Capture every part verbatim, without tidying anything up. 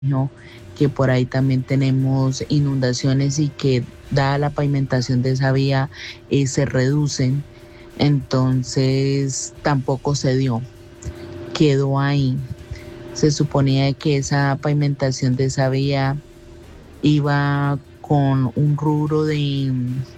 no, que por ahí también tenemos inundaciones y que dada la pavimentación de esa vía eh, se reducen, entonces tampoco se dio, quedó ahí. Se suponía que esa pavimentación de esa vía iba con un rubro de,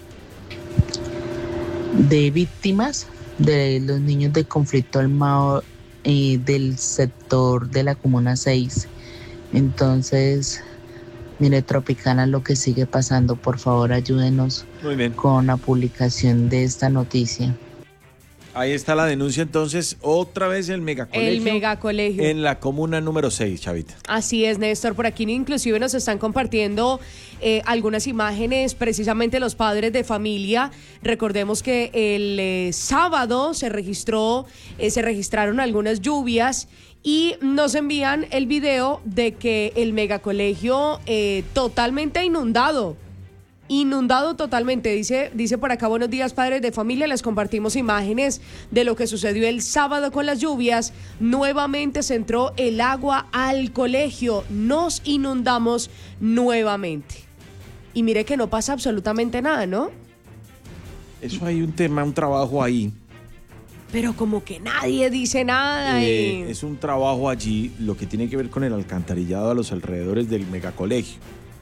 de víctimas de los niños de conflicto armado eh, del sector de la Comuna seis. Entonces, mire, Tropicana, lo que sigue pasando, por favor, ayúdenos Muy bien. con la publicación de esta noticia. Ahí está la denuncia, entonces, otra vez el megacolegio. El megacolegio. En la comuna número seis, Chavita. Así es, Néstor. Por aquí inclusive nos están compartiendo eh, algunas imágenes, precisamente los padres de familia. Recordemos que el eh, sábado se registró, eh, se registraron algunas lluvias y nos envían el video de que el megacolegio eh, totalmente inundado. Inundado totalmente, dice, dice por acá, buenos días padres de familia, les compartimos imágenes de lo que sucedió el sábado con las lluvias. Nuevamente se entró el agua al colegio, nos inundamos nuevamente. Y mire que no pasa absolutamente nada, ¿no? Eso hay un tema, un trabajo ahí. Pero como que nadie dice nada. Eh, y... Es un trabajo allí, lo que tiene que ver con el alcantarillado a los alrededores del megacolegio.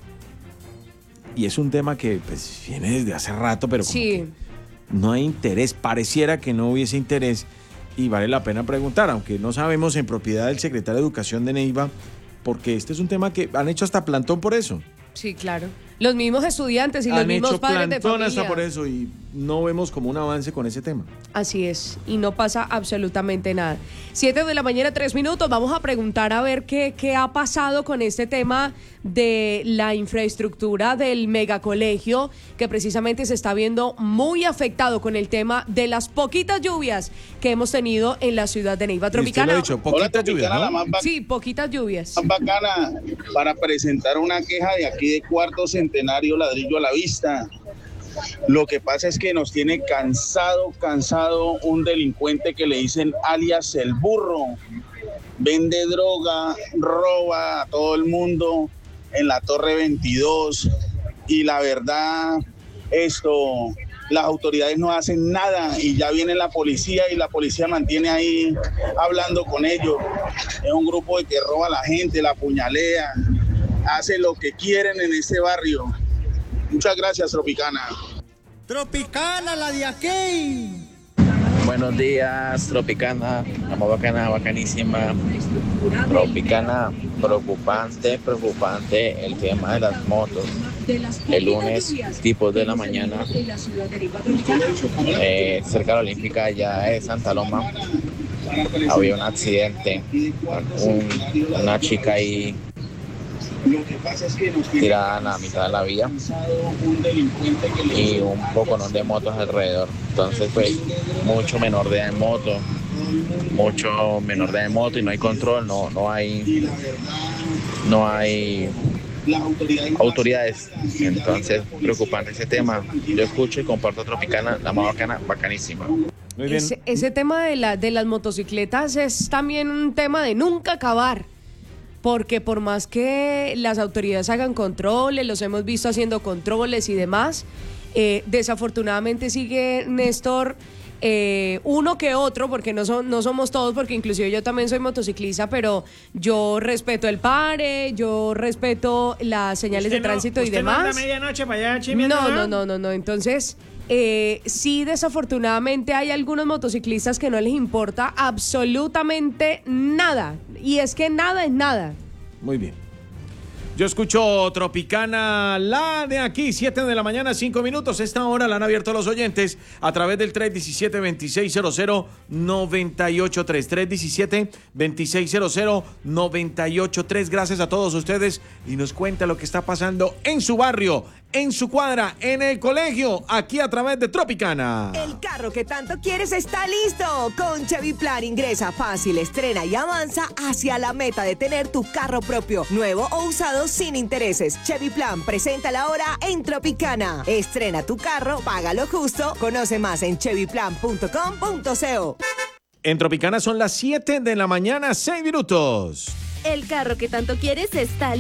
Y es un tema que pues viene desde hace rato, pero como sí. que no hay interés, pareciera que no hubiese interés y vale la pena preguntar, aunque no sabemos en propiedad del secretario de Educación de Neiva, porque este es un tema que han hecho hasta plantón por eso. Sí, claro. Los mismos estudiantes y los han mismos hecho padres de plantón familia. hasta por eso y no vemos como un avance con ese tema. Así es, y no pasa absolutamente nada. Siete de la mañana, tres minutos, vamos a preguntar a ver qué, qué ha pasado con este tema de la infraestructura del megacolegio, que precisamente se está viendo muy afectado con el tema de las poquitas lluvias que hemos tenido en la ciudad de Neiva. Tropicana. Usted lo ha dicho, poquitas lluvias, ¿no? La más bacana, Sí, poquitas lluvias. más bacana para presentar una queja de aquí de Cuarto Centenario Ladrillo a la Vista. Lo que pasa es que nos tiene cansado, cansado un delincuente que le dicen alias el burro. Vende droga, roba a todo el mundo en la Torre veintidós y la verdad, esto, las autoridades no hacen nada y ya viene la policía y la policía mantiene ahí hablando con ellos. Es un grupo de que roba a la gente, la apuñalea, hace lo que quieren en ese barrio. Muchas gracias, Tropicana. Tropicana, la de aquí. Buenos días, Tropicana, la más bacana, bacanísima. Tropicana, preocupante, preocupante el tema de las motos. El lunes, tipos de la mañana, eh, cerca de la Olímpica, ya de Santa Loma, había un accidente, un, una chica ahí tirada a la mitad de la vía y un poco ¿no? de motos alrededor. Entonces pues mucho menor de edad en moto, mucho menor de edad en moto y no hay control, no, no hay no hay autoridades. Entonces preocupante ese tema. Yo escucho y comparto Tropicana, la más bacana, bacanísima. Muy bien. Ese, ese tema de, la, de las motocicletas es también un tema de nunca acabar. Porque por más que las autoridades hagan controles, los hemos visto haciendo controles y demás, eh, desafortunadamente sigue, Néstor, eh, uno que otro, porque no, son, no somos todos, porque inclusive yo también soy motociclista, pero yo respeto el pare, yo respeto las señales de no, tránsito y ¿usted demás. no anda a medianoche para allá chimiendo, No, no, no, no, no, no, entonces... Eh, sí, desafortunadamente hay algunos motociclistas que no les importa absolutamente nada. Y es que nada es nada. Muy bien. Yo escucho Tropicana, la de aquí, siete de la mañana, cinco minutos. Esta hora la han abierto los oyentes a través del tres uno siete, dos seis cero cero, nueve ocho tres. tres uno siete, dos seis cero cero, nueve ocho tres. Gracias a todos ustedes y nos cuenta lo que está pasando en su barrio, en su cuadra, en el colegio, aquí a través de Tropicana. El carro que tanto quieres está listo. Con Chevy Plan ingresa fácil, estrena y avanza hacia la meta de tener tu carro propio, nuevo o usado sin intereses. Chevy Plan presenta la hora en Tropicana. Estrena tu carro, paga lo justo. Conoce más en chevy plan punto com punto co. En Tropicana son las siete de la mañana, seis minutos. El carro que tanto quieres está